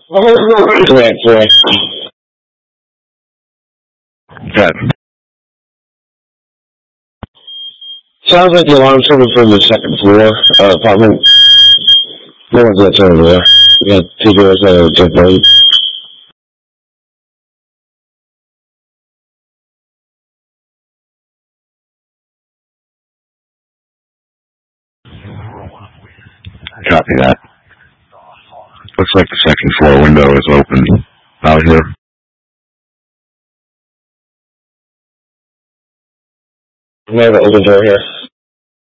Correct, correct. Okay. Sounds like the alarm's coming from the second floor apartment. No one's at the door. We got two doors that are different. Copy that. Looks like the second floor window is open out here. We have an open door here.